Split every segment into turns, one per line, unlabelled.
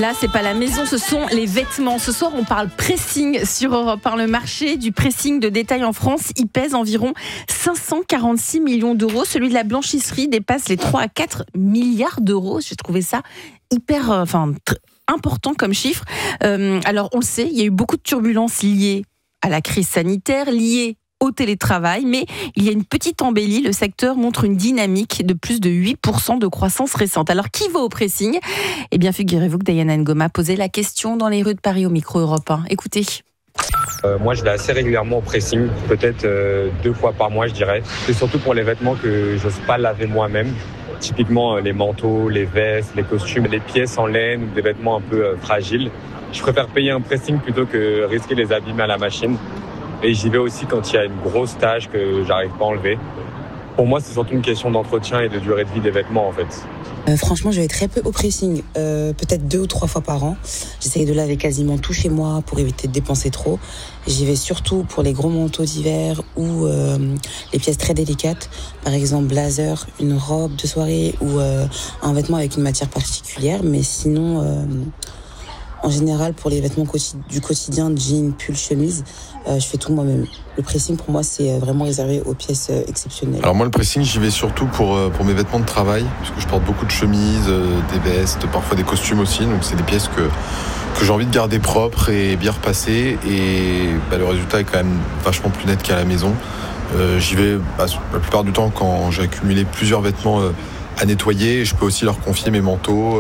Là, c'est pas la maison, ce sont les vêtements. Ce soir, on parle pressing sur Europe 1. Le marché du pressing de détail en France, il pèse environ 546 millions d'euros. Celui de la blanchisserie dépasse les 3 à 4 milliards d'euros. J'ai trouvé ça hyper important comme chiffre. Alors, on le sait, il y a eu beaucoup de turbulences liées à la crise sanitaire, liées au télétravail, mais il y a une petite embellie. Le secteur montre une dynamique de plus de 8% de croissance récente. Alors, qui va au pressing ? Eh bien, figurez-vous que Diana Ngoma posait la question dans les rues de Paris au micro Europe 1. Écoutez.
Moi, je vais assez régulièrement au pressing, peut-être 2 fois par mois, je dirais. C'est surtout pour les vêtements que je n'ose pas laver moi-même. Typiquement, les manteaux, les vestes, les costumes, les pièces en laine ou des vêtements un peu fragiles. Je préfère payer un pressing plutôt que risquer de les abîmer à la machine. Et j'y vais aussi quand il y a une grosse tâche que j'arrive pas à enlever. Pour moi, c'est surtout une question d'entretien et de durée de vie des vêtements, en fait.
Franchement, je vais très peu au pressing, peut-être 2 ou 3 fois par an. J'essaye de laver quasiment tout chez moi pour éviter de dépenser trop. J'y vais surtout pour les gros manteaux d'hiver ou les pièces très délicates. Par exemple, blazer, une robe de soirée ou un vêtement avec une matière particulière. Mais sinon, en général, pour les vêtements du quotidien, jeans, pull, chemise, je fais tout moi-même. Le pressing, pour moi, c'est vraiment réservé aux pièces exceptionnelles.
Alors moi, le pressing, j'y vais surtout pour mes vêtements de travail, parce que je porte beaucoup de chemises, des vestes, parfois des costumes aussi. Donc c'est des pièces que j'ai envie de garder propres et bien repassées. Et le résultat est quand même vachement plus net qu'à la maison. J'y vais la plupart du temps quand j'ai accumulé plusieurs vêtements à nettoyer. Je peux aussi leur confier mes manteaux,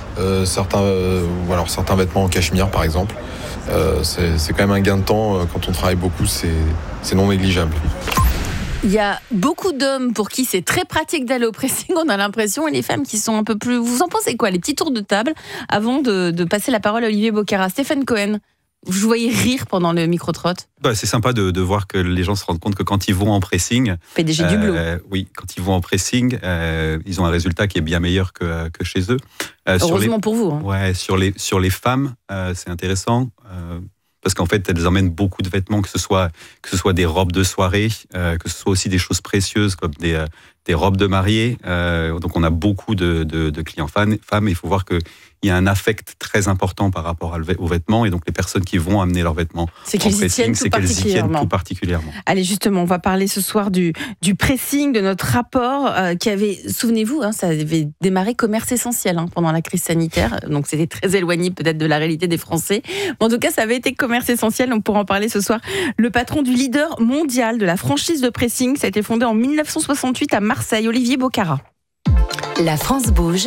certains vêtements en cachemire, par exemple. C'est quand même un gain de temps. Quand on travaille beaucoup, c'est non négligeable.
Il y a beaucoup d'hommes pour qui c'est très pratique d'aller au pressing, on a l'impression, et les femmes qui sont un peu plus... Vous en pensez quoi ? Les petits tours de table avant de passer la parole à Olivier Bocara. Stéphane Cohen, je vous voyais rire pendant le micro-trotte.
C'est sympa de voir que les gens se rendent compte que quand ils vont en pressing...
PDG Dublo.
Oui, quand ils vont en pressing, ils ont un résultat qui est bien meilleur que chez eux.
Heureusement pour vous.
Ouais, sur les femmes, c'est intéressant. Parce qu'en fait, elles emmènent beaucoup de vêtements, que ce soit des robes de soirée, que ce soit aussi des choses précieuses comme des robes de mariée. Donc, on a beaucoup de clients femmes. Il faut voir qu'il y a un affect très important par rapport aux vêtements. Et donc, les personnes qui vont amener leurs vêtements
c'est qu'elles y tiennent
tout particulièrement.
Allez, justement, on va parler ce soir du pressing, de notre rapport qui avait, souvenez-vous, ça avait démarré commerce essentiel pendant la crise sanitaire. Donc, c'était très éloigné peut-être de la réalité des Français. Mais en tout cas, ça avait été commerce essentiel. Donc, pour en parler ce soir, le patron du leader mondial de la franchise de pressing, ça a été fondé en 1968 à Marseille, Olivier Bocara.
La France bouge.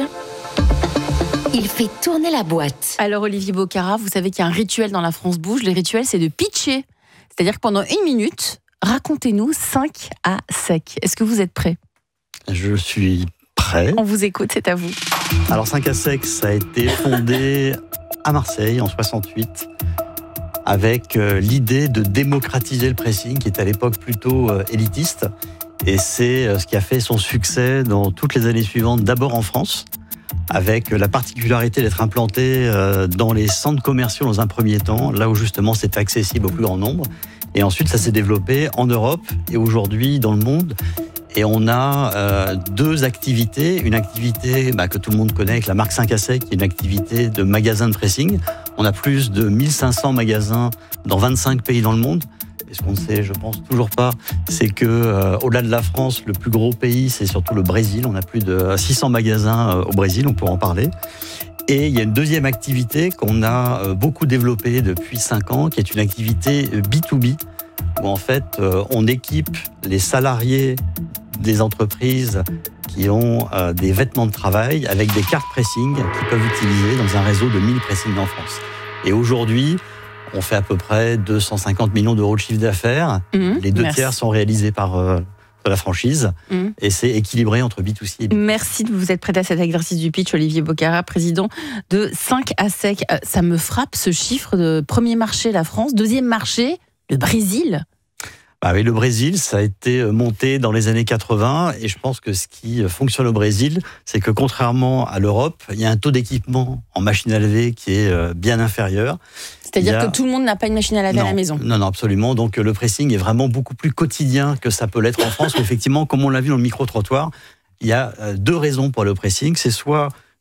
Il fait tourner la boîte.
Alors Olivier Bocara, vous savez qu'il y a un rituel dans la France bouge. Le rituel, c'est de pitcher. C'est-à-dire que pendant 1 minute, racontez-nous 5 à sec. Est-ce que vous êtes prêt ?
Je suis prêt.
On vous écoute, c'est à vous.
Alors 5 à sec, ça a été fondé à Marseille en 68 avec l'idée de démocratiser le pressing qui était à l'époque plutôt élitiste. Et c'est ce qui a fait son succès dans toutes les années suivantes, d'abord en France, avec la particularité d'être implanté dans les centres commerciaux dans un premier temps, là où justement c'était accessible au plus grand nombre. Et ensuite, ça s'est développé en Europe et aujourd'hui dans le monde. Et on a 2 activités. Une activité que tout le monde connaît avec la marque 5 à sec, qui est une activité de magasin de pressing. On a plus de 1500 magasins dans 25 pays dans le monde. Et ce qu'on ne sait, je pense, toujours pas, c'est que au-delà de la France, le plus gros pays, c'est surtout le Brésil. On a plus de 600 magasins au Brésil, on pourra en parler. Et il y a une deuxième activité qu'on a beaucoup développée depuis 5 ans, qui est une activité B2B, où en fait, on équipe les salariés des entreprises qui ont des vêtements de travail avec des cartes pressing qu'ils peuvent utiliser dans un réseau de 1000 pressings en France. Et aujourd'hui, on fait à peu près 250 millions d'euros de chiffre d'affaires. Les 2 tiers sont réalisés par la franchise. Et c'est équilibré entre B2C et B2B.
Merci de vous être prêt à cet exercice du pitch, Olivier Bocara, président de 5 à sec. Ça me frappe ce chiffre de premier marché, la France. Deuxième marché, le Brésil.
Oui, le Brésil, ça a été monté dans les années 80 et je pense que ce qui fonctionne au Brésil, c'est que contrairement à l'Europe, il y a un taux d'équipement en machine à laver qui est bien inférieur.
C'est-à-dire que tout le monde n'a pas une machine à laver à la maison.
Non, absolument. Donc le pressing est vraiment beaucoup plus quotidien que ça peut l'être en France. Effectivement, comme on l'a vu dans le micro-trottoir, il y a 2 raisons pour aller au pressing. C'est soit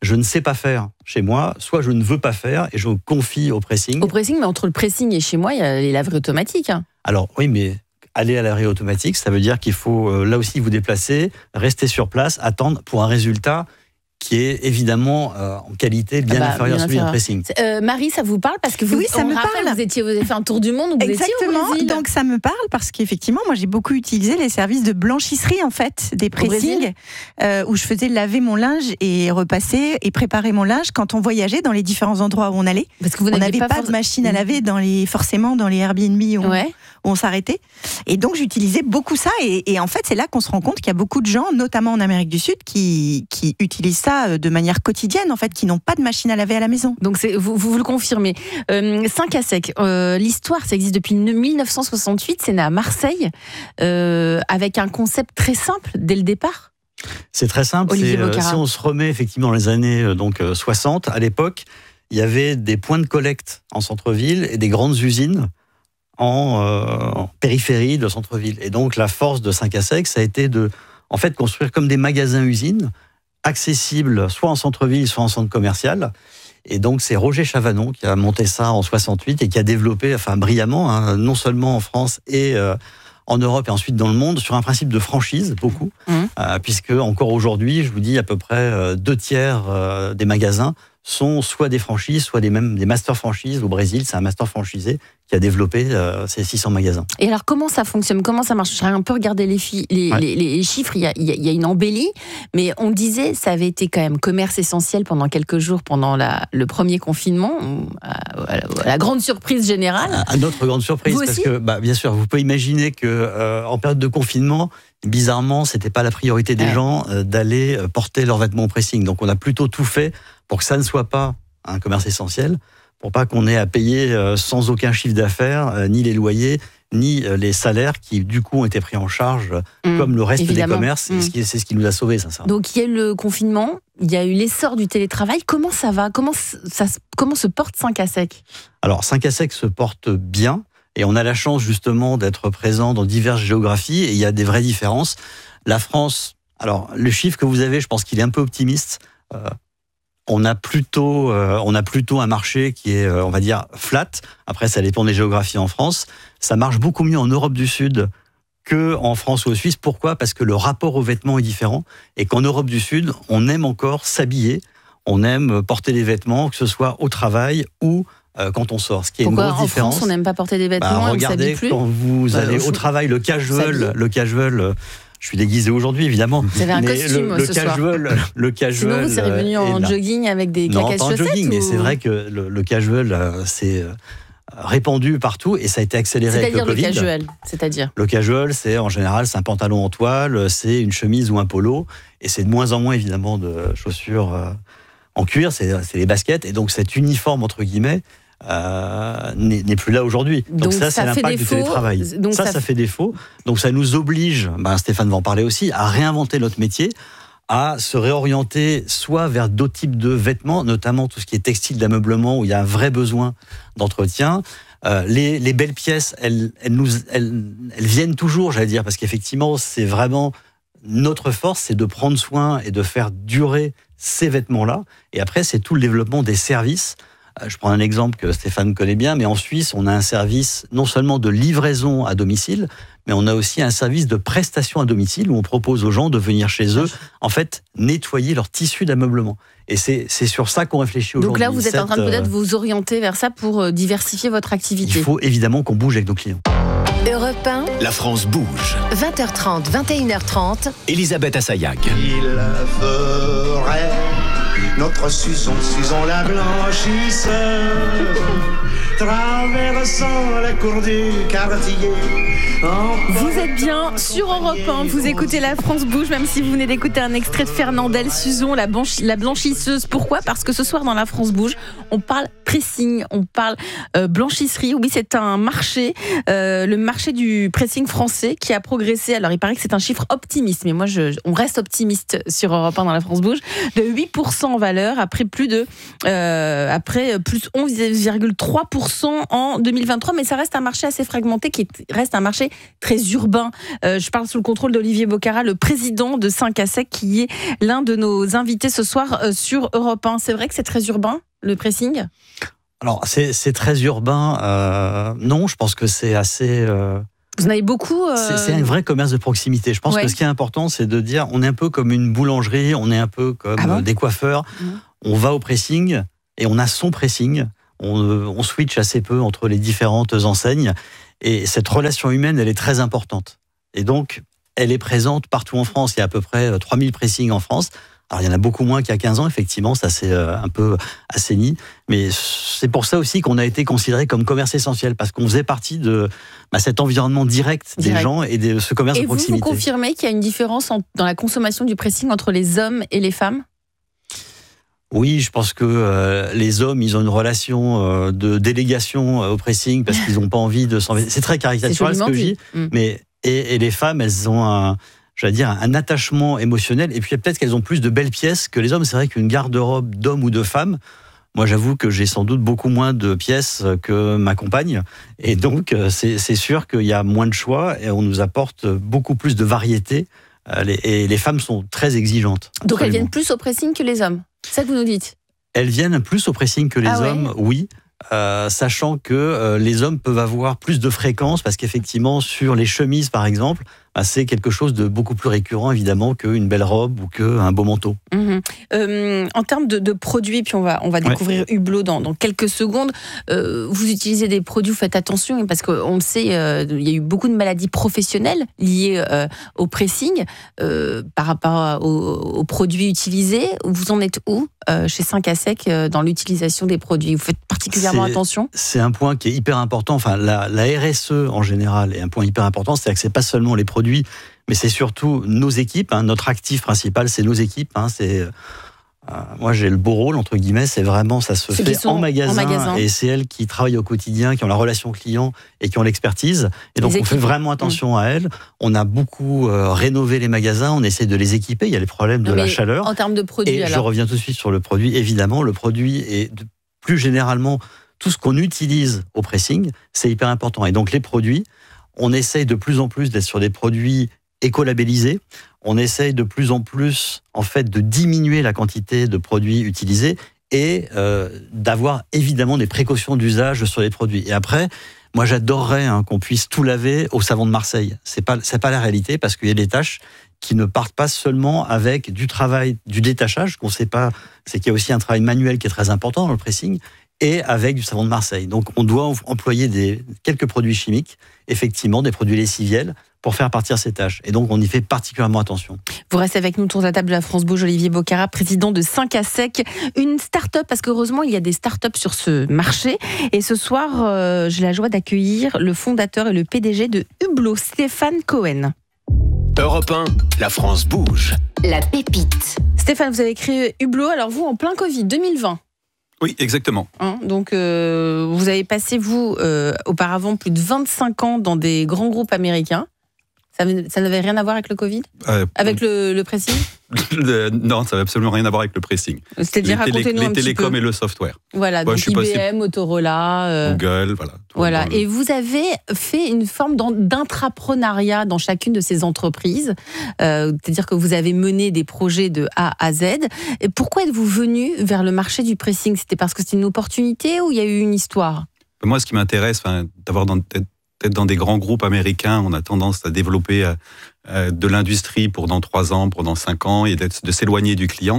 je ne sais pas faire chez moi, soit je ne veux pas faire et je me confie au pressing.
Au pressing, mais entre le pressing et chez moi, il y a les laveries automatiques.
Alors oui, mais aller à la laverie automatique, ça veut dire qu'il faut là aussi vous déplacer, rester sur place, attendre pour un résultat qui est évidemment en qualité bien inférieure à celui d'un pressing.
Marie, ça vous parle parce que vous,
oui, ça me parle.
Vous avez fait un tour du monde, vous étiez au Brésil.
Donc ça me parle parce qu'effectivement, moi j'ai beaucoup utilisé les services de blanchisserie en fait, des pressings, où je faisais laver mon linge et repasser et préparer mon linge quand on voyageait dans les différents endroits où on allait.
Parce que vous
on n'avait pas de machine à laver forcément dans les Airbnb où on s'arrêtait. Et donc j'utilisais beaucoup ça et en fait c'est là qu'on se rend compte qu'il y a beaucoup de gens, notamment en Amérique du Sud, qui utilisent ça de manière quotidienne, en fait, qui n'ont pas de machine à laver à la maison.
Donc vous le confirmez. 5 à sec, l'histoire, ça existe depuis 1968, c'est né à Marseille, avec un concept très simple dès le départ.
C'est très simple, si on se remet effectivement dans les années 60, à l'époque, il y avait des points de collecte en centre-ville et des grandes usines en périphérie de centre-ville. Et donc la force de 5 à sec, ça a été de construire comme des magasins-usines, accessible soit en centre-ville, soit en centre commercial. Et donc, c'est Roger Chavanon qui a monté ça en 68 et qui a développé, brillamment, non seulement en France et en Europe et ensuite dans le monde, sur un principe de franchise, beaucoup, puisque encore aujourd'hui, je vous dis, à peu près 2/3 des magasins sont soit des franchises, soit des master franchises. Au Brésil, c'est un master franchisé qui a développé ces 600 magasins.
Et alors, comment ça fonctionne ? Comment ça marche ? J'ai un peu regardé les chiffres, il y a une embellie, mais on disait ça avait été quand même commerce essentiel pendant quelques jours, pendant le premier confinement, à la grande surprise générale.
À notre grande surprise,
vous aussi ?
Parce que, bien sûr, vous pouvez imaginer qu'en période de confinement, bizarrement, c'était pas la priorité des gens d'aller porter leurs vêtements au pressing. Donc, on a plutôt tout fait pour que ça ne soit pas un commerce essentiel, pour pas qu'on ait à payer sans aucun chiffre d'affaires, ni les loyers, ni les salaires qui, du coup, ont été pris en charge, comme le reste
évidemment.
des commerces. Et c'est ce qui nous a sauvés, sincèrement.
Donc, il y a eu le confinement, il y a eu l'essor du télétravail. Comment ça va ? Comment se porte 5 à sec ?
Alors, 5 à sec se porte bien. Et on a la chance, justement, d'être présent dans diverses géographies. Et il y a des vraies différences. La France, alors, le chiffre que vous avez, je pense qu'il est un peu optimiste. On a plutôt un marché qui est, on va dire, flat. Après, ça dépend des géographies en France. Ça marche beaucoup mieux en Europe du Sud qu'en France ou en Suisse. Pourquoi ? Parce que le rapport aux vêtements est différent et qu'en Europe du Sud, on aime encore s'habiller, on aime porter des vêtements, que ce soit au travail ou quand on sort. Ce qui est une grosse différence.
En France, on n'aime pas porter des vêtements et on s'habille plus.
Regardez, quand vous allez au travail, le casual. Je suis déguisé aujourd'hui, évidemment.
Vous avez un costume ce soir.
Le casual.
Sinon, vous serez venu en jogging avec des claquettes chaussettes. Non, pas en jogging,
mais c'est vrai que le casual, c'est répandu partout et ça a été accéléré avec le Covid.
C'est-à-dire
le casual, c'est en général, c'est un pantalon en toile, c'est une chemise ou un polo, et c'est de moins en moins évidemment de chaussures en cuir, c'est les baskets, et donc cet uniforme entre guillemets n'est plus là aujourd'hui. Donc ça, c'est l'impact du télétravail. Donc ça fait défaut. Donc ça nous oblige, Stéphane va en parler aussi, à réinventer notre métier, à se réorienter soit vers d'autres types de vêtements, notamment tout ce qui est textile, d'ameublement, où il y a un vrai besoin d'entretien. Les belles pièces, elles viennent toujours, j'allais dire, parce qu'effectivement, c'est vraiment notre force, c'est de prendre soin et de faire durer ces vêtements-là. Et après, c'est tout le développement des services. Je prends un exemple que Stéphane connaît bien, mais en Suisse, on a un service non seulement de livraison à domicile, mais on a aussi un service de prestation à domicile où on propose aux gens de venir chez eux, en fait, nettoyer leur tissu d'ameublement. Et c'est sur ça qu'on réfléchit aujourd'hui.
Donc là, vous êtes en train de peut-être vous orienter vers ça pour diversifier votre activité.
Il faut évidemment qu'on bouge avec nos clients.
Europe 1,
La France bouge.
20h30, 21h30.
Elisabeth Assayag.
Il ferait notre Susan la blanchisseuse, traversant la cour du quartier.
Vous êtes bien sur Europe 1, vous écoutez La France bouge, même si vous venez d'écouter un extrait de Fernandel Suzon, la blanchisseuse. Pourquoi ? Parce que ce soir dans La France bouge, on parle pressing, on parle blanchisserie. Oui, c'est un marché, le marché du pressing français qui a progressé. Alors il paraît que c'est un chiffre optimiste, mais moi on reste optimiste sur Europe 1 dans La France bouge, de 8% en valeur après plus 11,3% en 2023. Mais ça reste un marché assez fragmenté, qui reste un marché très urbain. Je parle sous le contrôle d'Olivier Bocara, le président de 5 à Sec, qui est l'un de nos invités ce soir sur Europe 1. C'est vrai que c'est très urbain, le pressing ?
Alors, c'est très urbain. Non, je pense que c'est assez...
Vous en avez beaucoup
C'est un vrai commerce de proximité. Je pense que ce qui est important, c'est de dire, on est un peu comme une boulangerie, on est un peu comme des coiffeurs. On va au pressing et on a son pressing. On switch assez peu entre les différentes enseignes. Et cette relation humaine, elle est très importante. Et donc, elle est présente partout en France. Il y a à peu près 3000 pressings en France. Alors, il y en a beaucoup moins qu'il y a 15 ans, effectivement, ça s'est un peu assaini. Mais c'est pour ça aussi qu'on a été considéré comme commerce essentiel, parce qu'on faisait partie de cet environnement direct des gens et de ce commerce de proximité.
Et vous confirmez qu'il y a une différence dans la consommation du pressing entre les hommes et les femmes ?
Oui, je pense que les hommes, ils ont une relation de délégation au pressing, parce qu'ils n'ont pas envie de s'en... C'est très caricatural ce que je dis, mais et les femmes, elles ont un attachement émotionnel, et puis peut-être qu'elles ont plus de belles pièces que les hommes. C'est vrai qu'une garde-robe d'homme ou de femme, moi j'avoue que j'ai sans doute beaucoup moins de pièces que ma compagne, et donc c'est sûr qu'il y a moins de choix, et on nous apporte beaucoup plus de variété, et les femmes sont très exigeantes.
Donc absolument. Elles viennent plus au pressing que les hommes, c'est ça que vous nous dites ?
Elles viennent plus au pressing que les hommes, oui. Sachant que les hommes peuvent avoir plus de fréquences, parce qu'effectivement sur les chemises par exemple, c'est quelque chose de beaucoup plus récurrent évidemment qu'une belle robe ou qu'un beau manteau.
En termes de produits, puis on va découvrir Hublot dans quelques secondes. Vous utilisez des produits, vous faites attention, parce qu'on le sait, il y a eu beaucoup de maladies professionnelles liées au pressing par rapport aux produits utilisés. Vous en êtes où chez 5 à Sec dans l'utilisation des produits ? Vous faites particulièrement attention ?
C'est un point qui est hyper important. Enfin, la RSE en général est un point hyper important. C'est-à-dire que c'est pas seulement les produits, mais c'est surtout nos équipes. Notre actif principal, c'est nos équipes. Moi, j'ai le beau rôle, entre guillemets, c'est vraiment, ça se fait en magasin, et c'est elles qui travaillent au quotidien, qui ont la relation client et qui ont l'expertise. Et donc, on fait vraiment attention à elles. On a beaucoup rénové les magasins, on essaie de les équiper. Il y a les problèmes de la chaleur.
En termes de produits,
je reviens tout de suite sur le produit. Évidemment, le produit et plus généralement, tout ce qu'on utilise au pressing, c'est hyper important. Et donc, les produits, on essaye de plus en plus d'être sur des produits écolabellisés. On essaye de plus en plus, en fait, de diminuer la quantité de produits utilisés et d'avoir évidemment des précautions d'usage sur les produits. Et après, moi, j'adorerais qu'on puisse tout laver au savon de Marseille. C'est pas la réalité, parce qu'il y a des tâches qui ne partent pas seulement avec du travail, du détachage, qu'on sait pas, c'est qu'il y a aussi un travail manuel qui est très important dans le pressing, et avec du savon de Marseille. Donc, on doit employer quelques produits chimiques, effectivement, des produits lessiviels, pour faire partir ces tâches. Et donc, on y fait particulièrement attention.
Vous restez avec nous, tour de la table de la France Bouge, Olivier Bocara, président de 5 à Sec, une start-up, parce qu'heureusement, il y a des start-up sur ce marché. Et ce soir, j'ai la joie d'accueillir le fondateur et le PDG de Hublot, Stéphane Cohen.
Europe 1, la France bouge.
La pépite.
Stéphane, vous avez créé Hublot, alors vous, en plein Covid, 2020.
Oui, exactement.
Donc, vous avez passé, vous, auparavant, plus de 25 ans dans des grands groupes américains. Ça n'avait rien à voir avec le Covid ? Avec le pressing ?
Non, ça n'avait absolument rien à voir avec le pressing.
C'est-à-dire, racontez-nous un petit peu.
Les télécoms et le software.
Voilà, donc IBM, Motorola...
Google, voilà.
Et vous avez fait une forme d'intrapreneuriat dans chacune de ces entreprises. C'est-à-dire que vous avez mené des projets de A à Z. Et pourquoi êtes-vous venu vers le marché du pressing ? C'était parce que c'était une opportunité ou il y a eu une histoire ?
Moi, ce qui m'intéresse, d'avoir peut-être dans des grands groupes américains, on a tendance à développer de l'industrie pour dans 3 ans, pour dans 5 ans, et de s'éloigner du client.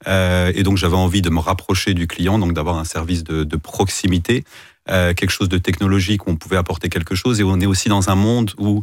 Et donc, j'avais envie de me rapprocher du client, donc d'avoir un service de proximité, quelque chose de technologique où on pouvait apporter quelque chose. Et on est aussi dans un monde où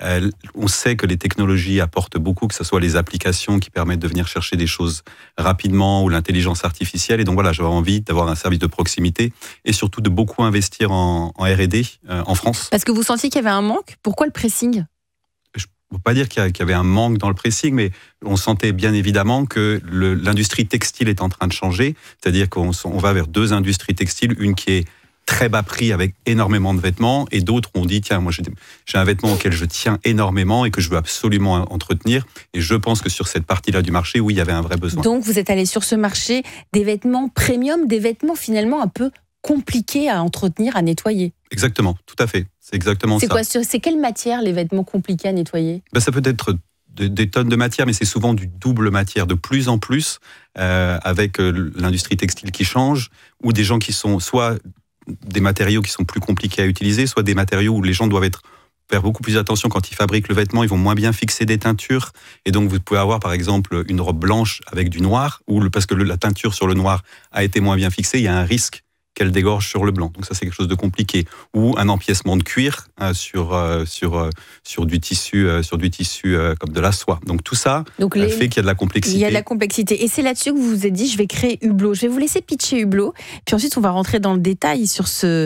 on sait que les technologies apportent beaucoup, que ce soit les applications qui permettent de venir chercher des choses rapidement ou l'intelligence artificielle. Et donc voilà, j'avais envie d'avoir un service de proximité et surtout de beaucoup investir en R&D en France.
Parce que vous sentiez qu'il y avait un manque ? Pourquoi le pressing ?
Je ne peux pas dire qu'il y avait un manque dans le pressing, mais on sentait bien évidemment que l'industrie textile est en train de changer. C'est-à-dire qu'on va vers 2 industries textiles, une qui est très bas prix avec énormément de vêtements, et d'autres ont dit, tiens, moi j'ai un vêtement auquel je tiens énormément et que je veux absolument entretenir, et je pense que sur cette partie-là du marché, oui, il y avait un vrai besoin.
Donc vous êtes allé sur ce marché des vêtements premium, des vêtements finalement un peu compliqués à entretenir, à nettoyer.
Exactement, tout à fait, c'est exactement ça.
C'est quelle matière les vêtements compliqués à nettoyer?
Ça peut être des tonnes de matière, mais c'est souvent du double matière, de plus en plus, avec l'industrie textile qui change, ou des gens qui sont soit des matériaux qui sont plus compliqués à utiliser, soit des matériaux où les gens doivent faire beaucoup plus attention quand ils fabriquent le vêtement, ils vont moins bien fixer des teintures, et donc vous pouvez avoir par exemple une robe blanche avec du noir, ou parce que la teinture sur le noir a été moins bien fixée, il y a un risque qu'elle dégorge sur le blanc. Donc ça, c'est quelque chose de compliqué. Ou un empiècement de cuir sur du tissu comme de la soie. Donc tout ça fait qu'il y a de la complexité.
Il y a de la complexité. Et c'est là-dessus que vous vous êtes dit, je vais créer Hublot. Je vais vous laisser pitcher Hublot. Puis ensuite, on va rentrer dans le détail sur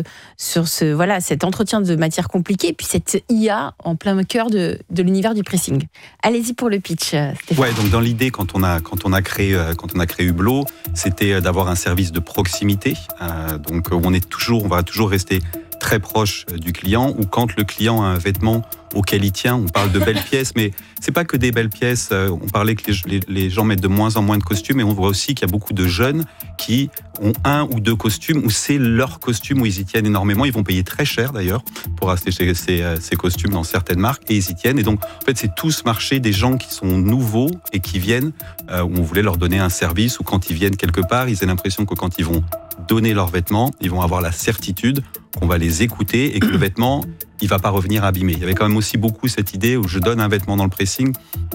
cet entretien de matière compliquée, puis cette IA en plein cœur de l'univers du pressing. Allez-y pour le pitch, Stéphane.
Ouais, donc dans l'idée, quand on a créé Hublot, c'était d'avoir un service de proximité. Donc on va toujours rester très proche du client, ou quand le client a un vêtement auquel il tient, on parle de belles pièces, mais c'est pas que des belles pièces. On parlait que les gens mettent de moins en moins de costumes, et on voit aussi qu'il y a beaucoup de jeunes qui ont 1 ou 2 costumes, où c'est leur costume, où ils y tiennent énormément. Ils vont payer très cher d'ailleurs pour acheter ces costumes dans certaines marques, et ils y tiennent. Et donc en fait, c'est tout ce marché des gens qui sont nouveaux et qui viennent, où on voulait leur donner un service, ou quand ils viennent quelque part, ils aient l'impression que quand ils vont donner leurs vêtements, ils vont avoir la certitude qu'on va les écouter et que le vêtement, il va pas revenir abîmé. Il y avait quand même aussi beaucoup cette idée où je donne un vêtement dans le pressing,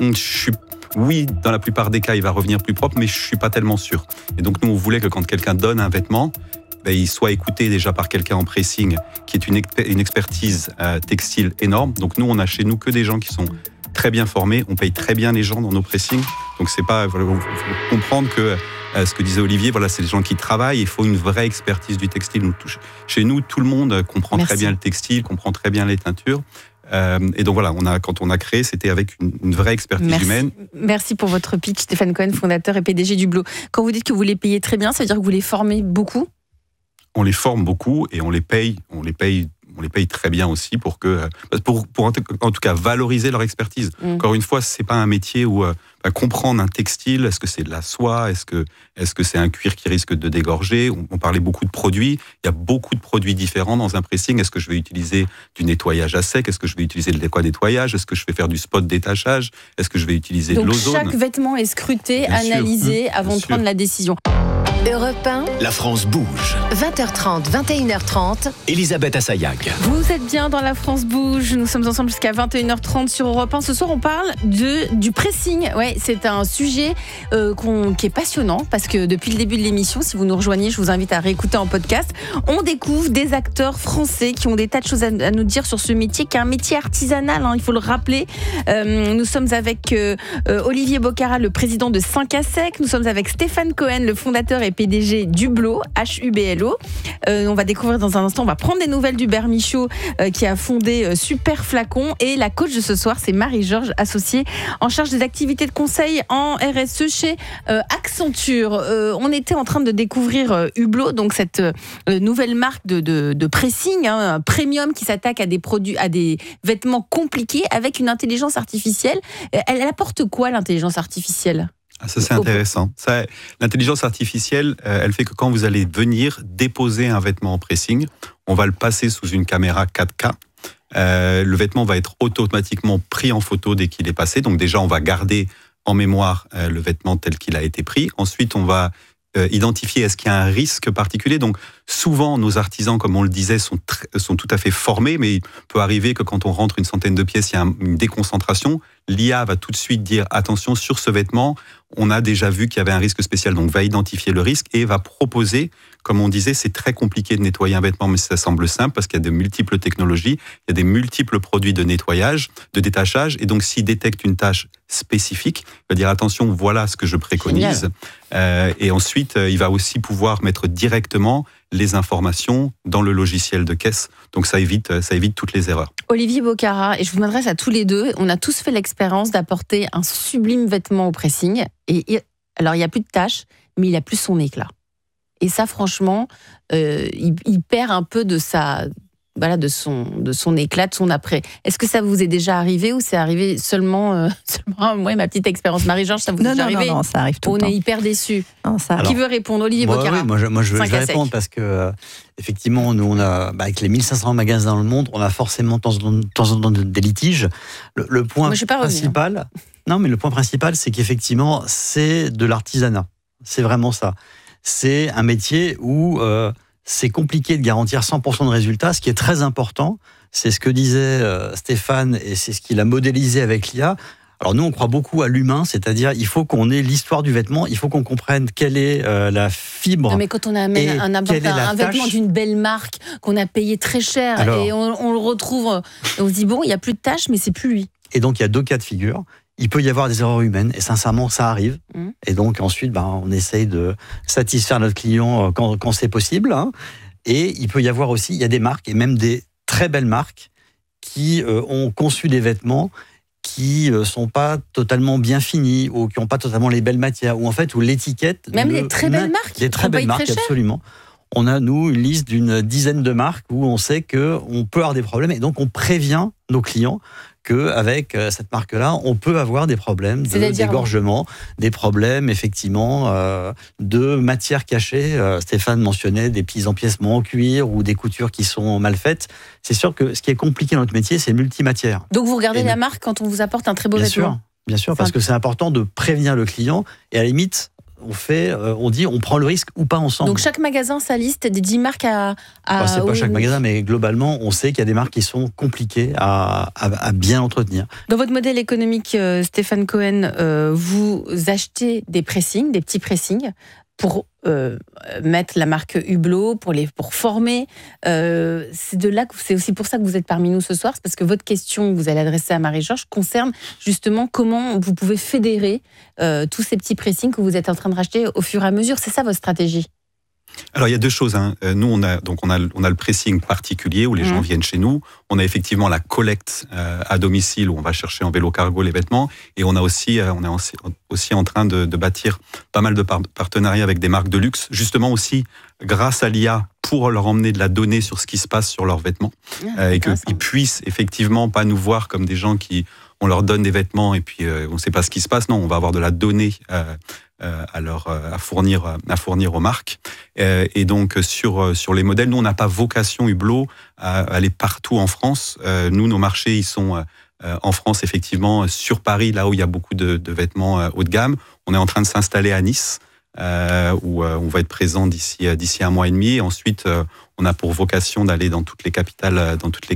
oui, dans la plupart des cas, il va revenir plus propre, mais je suis pas tellement sûr. Et donc nous, on voulait que quand quelqu'un donne un vêtement, il soit écouté déjà par quelqu'un en pressing qui est une expertise textile énorme. Donc nous, on a chez nous que des gens qui sont très bien formés, on paye très bien les gens dans nos pressings. Donc c'est pas, faut comprendre que ce que disait Olivier, c'est les gens qui travaillent. Il faut une vraie expertise du textile. Chez nous, tout le monde comprend très bien le textile, comprend très bien les teintures. Et donc quand on a créé, c'était avec une vraie expertise humaine.
Merci pour votre pitch, Stéphane Cohen, fondateur et PDG d'Hublot. Quand vous dites que vous les payez très bien, ça veut dire que vous les formez beaucoup?
On les forme beaucoup et on les paye très bien aussi pour en tout cas valoriser leur expertise. Encore une fois, c'est pas un métier où comprendre un textile, est-ce que c'est de la soie, est-ce que c'est un cuir qui risque de dégorger. On parlait beaucoup de produits, il y a beaucoup de produits différents dans un pressing. Est-ce que je vais utiliser du nettoyage à sec, est-ce que je vais utiliser de l'équanettoyage, est-ce que je vais faire du spot détachage, est-ce que je vais utiliser de l'ozone.
Donc chaque vêtement est scruté, analysé avant de prendre la décision.
Europe 1,
La France bouge.
20h30, 21h30.
Elisabeth Assayag.
Vous êtes bien dans La France bouge. Nous sommes ensemble jusqu'à 21h30 sur Europe 1. Ce soir, on parle du pressing. Ouais, c'est un sujet qui est passionnant parce que depuis le début de l'émission, si vous nous rejoignez, je vous invite à réécouter en podcast. On découvre des acteurs français qui ont des tas de choses à nous dire sur ce métier, qui est un métier artisanal, il faut le rappeler. Nous sommes avec Olivier Bocara, le président de 5 à Sec. Nous sommes avec Stéphane Cohen, le fondateur et PDG d'Hublot, Hublo. On va découvrir dans un instant, on va prendre des nouvelles d'Hubert Michaud qui a fondé Super Flacon, et la coach de ce soir, c'est Marie-Georges, associée en charge des activités de conseil en RSE chez Accenture. On était en train de découvrir Hublot, donc cette nouvelle marque de pressing, un premium qui s'attaque à des produits, à des vêtements compliqués avec une intelligence artificielle. Elle apporte quoi, l'intelligence artificielle ?
Ça, c'est intéressant. L'intelligence artificielle, elle fait que quand vous allez venir déposer un vêtement en pressing, on va le passer sous une caméra 4K. Le vêtement va être automatiquement pris en photo dès qu'il est passé. Donc déjà, on va garder en mémoire le vêtement tel qu'il a été pris. Ensuite, on va identifier est-ce qu'il y a un risque particulier. Donc souvent, nos artisans, comme on le disait, sont tout à fait formés, mais il peut arriver que quand on rentre une centaine de pièces, il y a une déconcentration. L'IA va tout de suite dire attention, sur ce vêtement, on a déjà vu qu'il y avait un risque spécial, donc va identifier le risque et va proposer, comme on disait, c'est très compliqué de nettoyer un vêtement, mais ça semble simple parce qu'il y a de multiples technologies, il y a des multiples produits de nettoyage, de détachage, et donc s'il détecte une tâche spécifique, il va dire attention, voilà ce que je préconise. Et ensuite, il va aussi pouvoir mettre directement les informations dans le logiciel de caisse. Donc ça évite toutes les erreurs.
Olivier Bocara, et je vous m'adresse à tous les deux, on a tous fait l'expérience d'apporter un sublime vêtement au pressing. Et alors, il n'y a plus de taches, mais il a plus son éclat. Et ça, franchement, il perd un peu de sa... Voilà, de son éclat, de son après. Est-ce que ça vous est déjà arrivé ou c'est arrivé seulement moi, ma petite expérience Marie-Georges, ça vous est déjà arrivé?
Non, ça arrive tout le temps.
On est hyper déçus.
Alors,
qui veut répondre? Olivier Bocara.
Oui, moi je vais répondre parce que effectivement, nous on a avec les 1500 magasins dans le monde, on a forcément de temps en temps des litiges. Le point principal, le point principal, c'est qu'effectivement, c'est de l'artisanat. C'est vraiment ça. C'est un métier où c'est compliqué de garantir 100% de résultats. Ce qui est très important, c'est ce que disait Stéphane, et c'est ce qu'il a modélisé avec l'IA. Alors nous, on croit beaucoup à l'humain, c'est-à-dire il faut qu'on ait l'histoire du vêtement, il faut qu'on comprenne quelle est la fibre.
Non, mais quand on amène un vêtement d'une belle marque qu'on a payé très cher, et on le retrouve, on se dit bon, il n'y a plus de taches, mais c'est plus lui.
Et donc il y a deux cas de figure. Il peut y avoir des erreurs humaines, et sincèrement, ça arrive. Et donc ensuite, on essaye de satisfaire notre client quand c'est possible. Hein. Et il peut y avoir aussi, il y a des marques, et même des très belles marques, qui ont conçu des vêtements qui sont pas totalement bien finis, ou qui n'ont pas totalement les belles matières, ou en fait, où l'étiquette...
Même les très belles marques.
Les très belles marques, absolument. On a, nous, une liste d'une dizaine de marques où on sait qu'on peut avoir des problèmes, et donc on prévient nos clients qu'avec cette marque-là, on peut avoir des problèmes d'égorgement, des problèmes, effectivement, de matières cachées. Stéphane mentionnait des petits empiècements en cuir ou des coutures qui sont mal faites. C'est sûr que ce qui est compliqué dans notre métier, c'est multimatière.
Donc vous regardez la marque quand on vous apporte un très beau vêtement?
Bien sûr, parce que c'est important de prévenir le client, et à la limite, on prend le risque ou pas ensemble.
Donc chaque magasin, sa liste des 10 marques
c'est pas chaque magasin, mais globalement, on sait qu'il y a des marques qui sont compliquées à bien entretenir.
Dans votre modèle économique, Stéphane Cohen, vous achetez des pressings, des petits pressings, pour mettre la marque Hublot, pour former. C'est aussi pour ça que vous êtes parmi nous ce soir, c'est parce que votre question que vous allez adresser à Marie-Georges concerne justement comment vous pouvez fédérer tous ces petits pressings que vous êtes en train de racheter au fur et à mesure. C'est ça votre stratégie?
Alors il y a deux choses. Nous on a le pressing particulier où les gens viennent chez nous. On a effectivement la collecte à domicile où on va chercher en vélo cargo les vêtements, et on est aussi en train de bâtir pas mal de partenariats avec des marques de luxe, justement aussi grâce à l'IA, pour leur emmener de la donnée sur ce qui se passe sur leurs vêtements, et qu'ils puissent effectivement pas nous voir comme des gens on leur donne des vêtements et puis on ne sait pas ce qui se passe. Non, on va avoir de la donnée à fournir aux marques. Et donc sur les modèles, nous on n'a pas vocation Hublot à aller partout en France. Nous, nos marchés, ils sont en France, effectivement, sur Paris, là où il y a beaucoup de vêtements haut de gamme. On est en train de s'installer à Nice, où on va être présent d'ici 1 mois et demi. Et ensuite, on a pour vocation d'aller dans toutes les capitales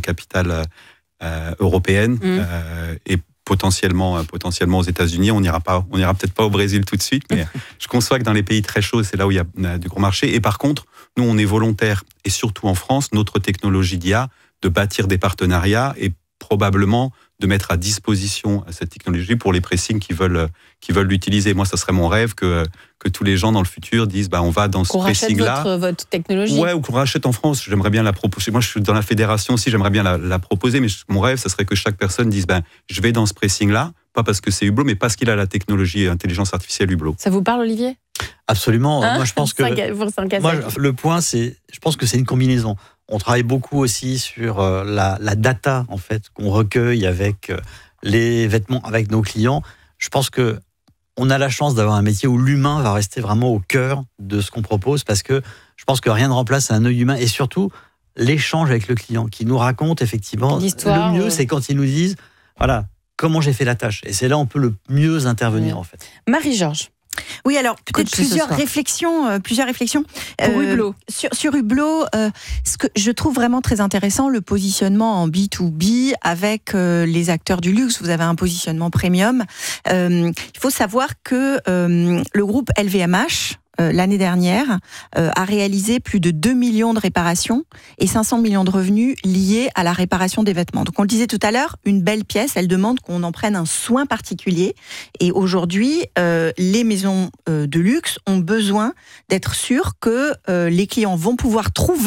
européennes, et potentiellement aux États-Unis. On n'ira peut-être pas au Brésil tout de suite, mais je conçois que dans les pays très chauds, c'est là où il y a du gros marché. Et par contre, nous, on est volontaires, et surtout en France, notre technologie d'IA, de bâtir des partenariats et probablement de mettre à disposition cette technologie pour les pressings qui veulent l'utiliser. Moi, ça serait mon rêve que tous les gens dans le futur disent on va dans ce pressing-là.
Qu'on rachète votre technologie.
Ouais, ou qu'on rachète en France. J'aimerais bien la proposer. Moi, je suis dans la fédération aussi, j'aimerais bien la proposer, mais mon rêve, ça serait que chaque personne dise je vais dans ce pressing-là, pas parce que c'est Hublot, mais parce qu'il a la technologie intelligence artificielle Hublot.
Ça vous parle, Olivier?
Absolument. Moi, je pense que le point, je pense que c'est une combinaison. On travaille beaucoup aussi sur la data en fait qu'on recueille avec les vêtements, avec nos clients. Je pense que on a la chance d'avoir un métier où l'humain va rester vraiment au cœur de ce qu'on propose, parce que je pense que rien ne remplace un œil humain, et surtout l'échange avec le client qui nous raconte effectivement
l'histoire.
Le mieux, c'est quand ils nous disent voilà comment j'ai fait la tâche, et c'est là où on peut le mieux intervenir en fait.
Marie-Georges.
Oui, alors peut-être plusieurs réflexions.
Pour Hublot.
Sur Hublot, ce que je trouve vraiment très intéressant, le positionnement en B2B avec les acteurs du luxe. Vous avez un positionnement premium. Il faut savoir que le groupe LVMH, l'année dernière, a réalisé plus de 2 millions de réparations et 500 millions de revenus liés à la réparation des vêtements. Donc on le disait tout à l'heure, une belle pièce, elle demande qu'on en prenne un soin particulier. Et aujourd'hui, les maisons de luxe ont besoin d'être sûres que les clients vont pouvoir trouver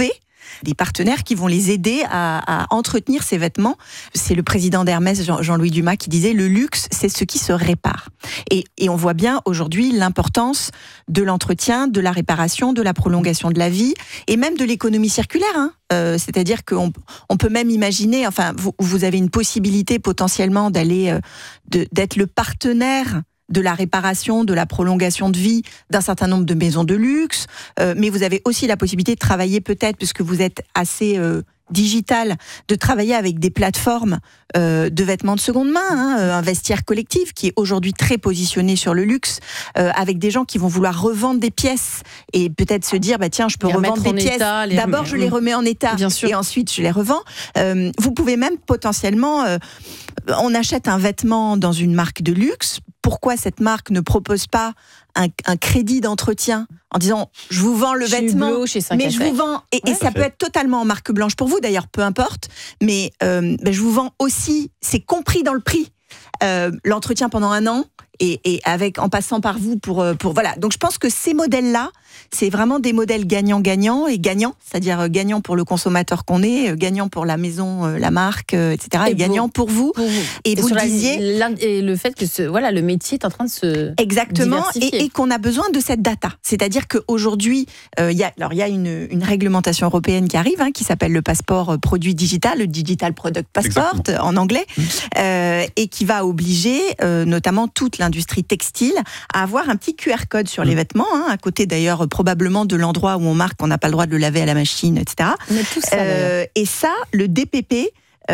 des partenaires qui vont les aider à entretenir ces vêtements. C'est le président d'Hermès, Jean-Louis Dumas, qui disait « Le luxe, c'est ce qui se répare ». Et on voit bien aujourd'hui l'importance de l'entretien, de la réparation, de la prolongation de la vie et même de l'économie circulaire. C'est-à-dire qu'on peut même imaginer, enfin, vous avez une possibilité potentiellement d'être le partenaire de la réparation, de la prolongation de vie d'un certain nombre de maisons de luxe, mais vous avez aussi la possibilité de travailler peut-être, puisque vous êtes assez digital, de travailler avec des plateformes de vêtements de seconde main, un vestiaire collectif qui est aujourd'hui très positionné sur le luxe, avec des gens qui vont vouloir revendre des pièces et peut-être se dire tiens, je peux revendre des pièces. D'abord, je les remets en état et ensuite je les revends. Vous pouvez même potentiellement, on achète un vêtement dans une marque de luxe. Pourquoi cette marque ne propose pas un crédit d'entretien en disant je vous vends le vêtement, mais je vous vends et ça peut être totalement en marque blanche pour vous d'ailleurs, peu importe, mais je vous vends aussi, c'est compris dans le prix, l'entretien pendant 1 an et en passant par vous pour voilà. Donc je pense que ces modèles-là, c'est vraiment des modèles gagnant-gagnant et gagnant, c'est-à-dire gagnant pour le consommateur qu'on est, gagnant pour la maison, la marque, etc. Et gagnant pour vous. Et vous le disiez.
Et le fait que le métier est en train de se diversifier.
Et qu'on a besoin de cette data. C'est-à-dire qu'aujourd'hui, il y a une réglementation européenne qui arrive, qui s'appelle le passeport produit digital, le Digital Product Passport en anglais, et qui va obliger notamment toute l'industrie textile à avoir un petit QR code sur les vêtements, à côté d'ailleurs probablement de l'endroit où on marque qu'on n'a pas le droit de le laver à la machine, etc.
Mais tout ça,
et ça, le DPP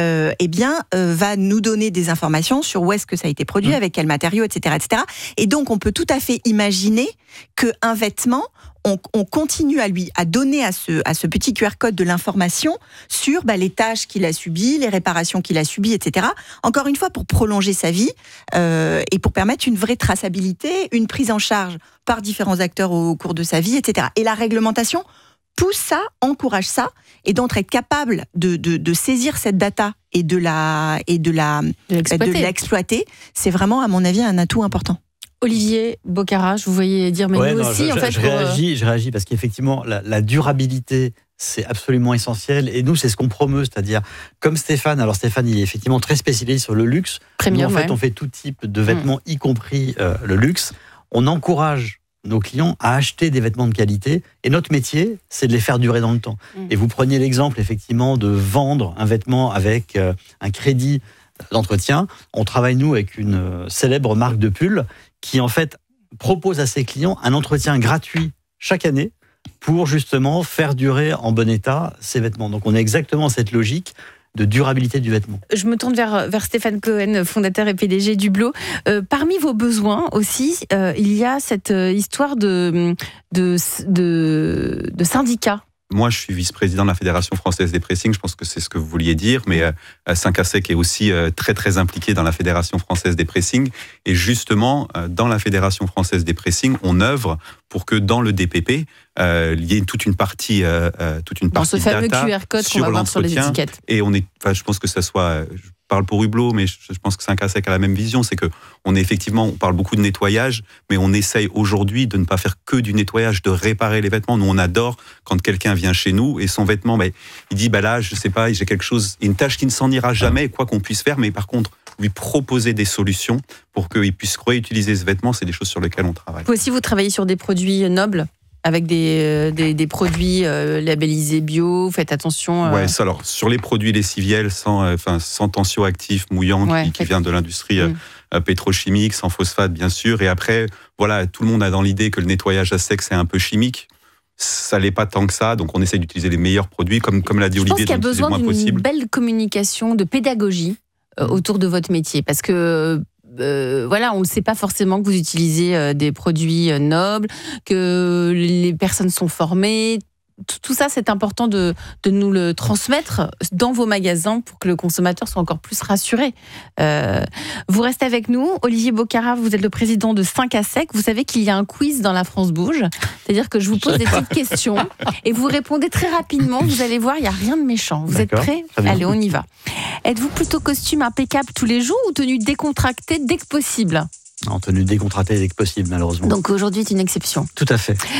va nous donner des informations sur où est-ce que ça a été produit, avec quels matériaux, etc., etc. Et donc, on peut tout à fait imaginer qu'un vêtement, on continue à donner à ce petit QR code de l'information sur les tâches qu'il a subies, les réparations qu'il a subies, etc. Encore une fois, pour prolonger sa vie et pour permettre une vraie traçabilité, une prise en charge par différents acteurs au cours de sa vie, etc. Et la réglementation pousse ça, encourage ça, et donc être capable de saisir cette data et de l'exploiter, c'est vraiment, à mon avis, un atout important.
Olivier Bocara, je vous voyais dire, mais nous aussi,
je réagis parce qu'effectivement, la durabilité, c'est absolument essentiel. Et nous, c'est ce qu'on promeut, c'est-à-dire, comme Stéphane, alors Stéphane, il est effectivement très spécialisé sur le luxe.
Premium,
nous, en fait, on fait tout type de vêtements, y compris le luxe. On encourage nos clients à acheter des vêtements de qualité. Et notre métier, c'est de les faire durer dans le temps. Et vous preniez l'exemple, effectivement, de vendre un vêtement avec un crédit d'entretien. On travaille, nous, avec une célèbre marque de pull qui, en fait, propose à ses clients un entretien gratuit chaque année pour, justement, faire durer en bon état ces vêtements. Donc, on a exactement cette logique de durabilité du vêtement.
Je me tourne vers Stéphane Cohen, fondateur et PDG d'Hublot. Parmi vos besoins aussi, il y a cette histoire de syndicats.
Moi, je suis vice-président de la Fédération française des pressings. Je pense que c'est ce que vous vouliez dire. Mais 5ASEC est aussi très, très impliqué dans la Fédération française des pressings. Et justement, dans la Fédération française des pressings, on œuvre pour que dans le DPP, il y ait toute une partie
dans ce fameux QR code qu'on va voir sur les étiquettes.
Et je pense que ça soit... Je parle pour Hublot, mais je pense que 5ASEC a la même vision, c'est que on parle beaucoup de nettoyage, mais on essaye aujourd'hui de ne pas faire que du nettoyage, de réparer les vêtements. Nous, on adore quand quelqu'un vient chez nous et son vêtement, il dit, là, je sais pas, j'ai quelque chose, une tâche qui ne s'en ira jamais, quoi qu'on puisse faire, mais par contre, lui proposer des solutions pour qu'il puisse réutiliser ce vêtement, c'est des choses sur lesquelles on travaille.
Vous aussi, vous travaillez sur des produits nobles avec des produits labellisés bio, faites attention.
Ouais, ça, alors sur les produits lessiviels sans tensioactifs mouillants qui vient de l'industrie pétrochimique, sans phosphate bien sûr. Et après, voilà, tout le monde a dans l'idée que le nettoyage à sec c'est un peu chimique. Ça l'est pas tant que ça, donc on essaye d'utiliser les meilleurs produits, comme l'a dit Olivier.
Je pense qu'il y a besoin d'une belle communication, de pédagogie autour de votre métier, parce que on ne sait pas forcément que vous utilisez des produits nobles, que les personnes sont formées. Tout ça, c'est important de nous le transmettre dans vos magasins pour que le consommateur soit encore plus rassuré. Vous restez avec nous. Olivier Bocara, vous êtes le président de 5ASEC. Vous savez qu'il y a un quiz dans La France Bouge. C'est-à-dire que je vous pose des petites questions et vous répondez très rapidement. Vous allez voir, il n'y a rien de méchant. Vous êtes prêts ? Allez, on y va. Êtes-vous plutôt costume impeccable tous les jours ou tenue décontractée dès que possible ?
En tenue décontractée dès que possible, malheureusement.
Donc aujourd'hui, c'est une exception.
Tout à fait.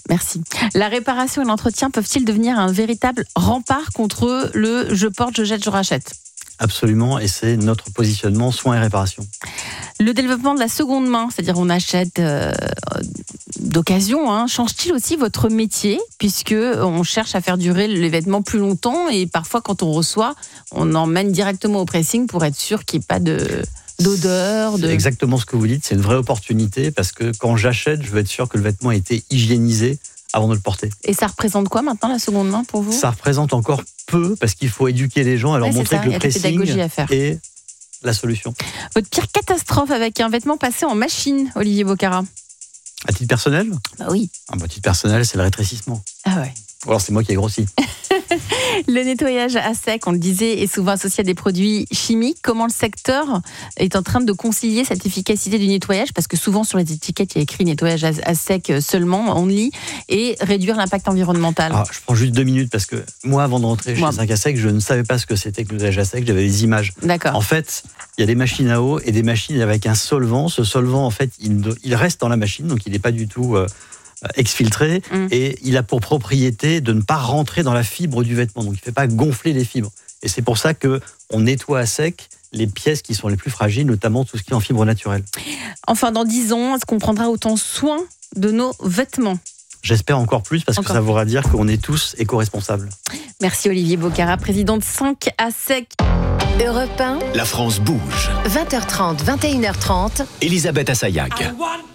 Merci. La réparation et l'entretien peuvent-ils devenir un véritable rempart contre le « je porte, je jette, je rachète » ?
Absolument, et c'est notre positionnement soins et réparation.
Le développement de la seconde main, c'est-à-dire on achète d'occasion, change-t-il aussi votre métier, puisque on cherche à faire durer les vêtements plus longtemps et parfois quand on reçoit, on emmène directement au pressing pour être sûr qu'il n'y ait pas d'odeur.
C'est exactement ce que vous dites, c'est une vraie opportunité parce que quand j'achète, je veux être sûr que le vêtement a été hygiénisé avant de le porter.
Et ça représente quoi maintenant la seconde main pour vous ?
Ça représente encore peu parce qu'il faut éduquer les gens à leur montrer que le pressing est la solution.
Votre pire catastrophe avec un vêtement passé en machine, Olivier Bocarra ?
À titre personnel ?
Bah oui.
À titre personnel, c'est le rétrécissement.
Ah ouais.
Ou alors c'est moi qui ai grossi.
Le nettoyage à sec, on le disait, est souvent associé à des produits chimiques. Comment le secteur est en train de concilier cette efficacité du nettoyage ? Parce que souvent sur les étiquettes, il y a écrit nettoyage à sec seulement, only, et réduire l'impact environnemental.
Alors, je prends juste 2 minutes parce que moi, avant de rentrer chez 5 à sec, je ne savais pas ce que c'était que le nettoyage à sec. J'avais des images.
D'accord.
En fait, il y a des machines à eau et des machines avec un solvant. Ce solvant, en fait, il reste dans la machine, donc il n'est pas du tout exfiltré, et il a pour propriété de ne pas rentrer dans la fibre du vêtement, donc il ne fait pas gonfler les fibres. Et c'est pour ça qu'on nettoie à sec les pièces qui sont les plus fragiles, notamment tout ce qui est en fibre naturelle. Enfin,
dans 10 ans, est-ce qu'on prendra autant soin de nos vêtements ?
J'espère encore plus, parce que ça voudra dire qu'on est tous éco-responsables.
Merci Olivier Bocarra, président de 5 à sec.
Europe 1.
La France bouge.
20h30, 21h30.
Elisabeth Assayag.